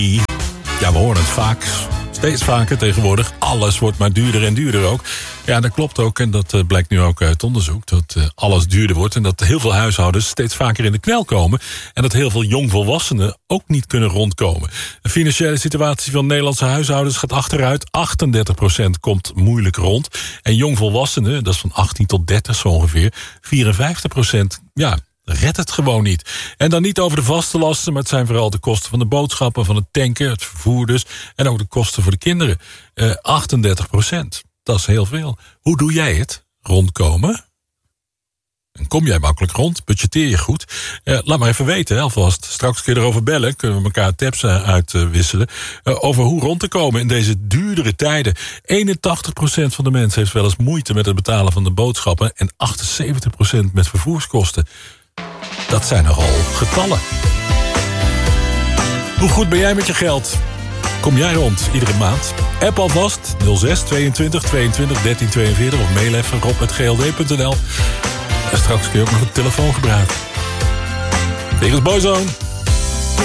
Ja, we horen het vaak. Steeds vaker tegenwoordig. Alles wordt maar duurder en duurder ook. Ja, dat klopt ook. En dat blijkt nu ook uit onderzoek. Dat alles duurder wordt. En dat heel veel huishoudens steeds vaker in de knel komen. En dat heel veel jongvolwassenen ook niet kunnen rondkomen. De financiële situatie van Nederlandse huishoudens gaat achteruit. 38% komt moeilijk rond. En jongvolwassenen, dat is van 18 tot 30 zo ongeveer. 54%, ja, redt het gewoon niet. En dan niet over de vaste lasten, maar het zijn vooral de kosten van de boodschappen, van het tanken, het vervoer dus. En ook de kosten voor de kinderen. 38%. Dat is heel veel. Hoe doe jij het? Rondkomen? En kom jij makkelijk rond? Budgeteer je goed? Laat maar even weten, alvast. Straks kun je erover bellen. Kunnen we elkaar tips uitwisselen. Over hoe rond te komen in deze duurdere tijden. 81% van de mensen heeft wel eens moeite met het betalen van de boodschappen. En 78% met vervoerskosten. Dat zijn nogal getallen. Hoe goed ben jij met je geld? Kom jij rond iedere maand? App alvast 06 22 22 13 42 of mail even rob@gld.nl. En straks kun je ook nog een telefoon gebruiken. Tegen Boyzone.